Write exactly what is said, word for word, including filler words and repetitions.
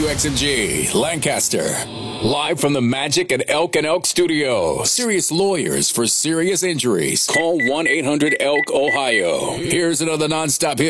W X M G, Lancaster. Live from the Magic at Elk and Elk Studio. Serious lawyers for serious injuries. Call one eight hundred elk ohio. Here's another nonstop hit.